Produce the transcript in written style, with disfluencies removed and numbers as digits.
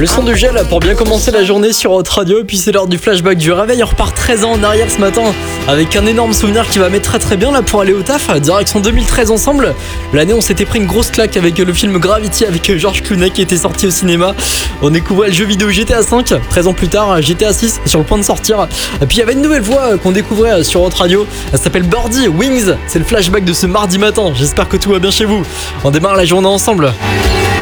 Le son de gel pour bien commencer la journée sur Hot Radio. Et puis c'est l'heure du flashback du réveil. On repart 13 ans en arrière ce matin avec un énorme souvenir qui va mettre très bien là pour aller au taf. Direction 2013 ensemble. L'année on s'était pris une grosse claque avec le film Gravity avec George Clooney qui était sorti au cinéma. On découvrait le jeu vidéo GTA 5. 13 ans plus tard, GTA 6 sur le point de sortir. Et puis il y avait une nouvelle voix qu'on découvrait sur Hot Radio. Elle s'appelle Birdie Wings. C'est le flashback de ce mardi matin. J'espère que tout va bien chez vous. On démarre la journée ensemble.